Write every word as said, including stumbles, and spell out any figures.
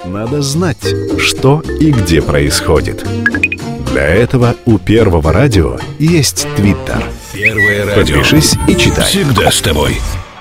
надо знать, что и где происходит. Для этого у Первого радио есть Твиттер. Первое радио. Подпишись и читай. Всегда с тобой.